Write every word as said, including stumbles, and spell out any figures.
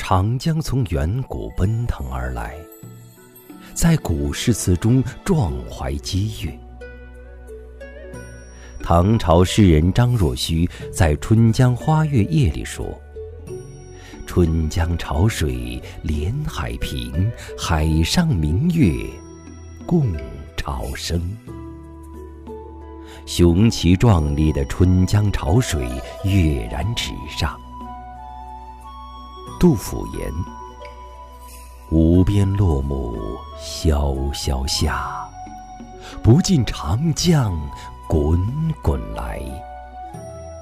长江从远古奔腾而来，在古诗词中壮怀激越。唐朝诗人张若虚在《春江花月夜》里说：“春江潮水连海平，海上明月共潮生。”雄奇壮丽的春江潮水跃然纸上。杜甫言：“无边落木萧萧下，不尽长江滚滚来。”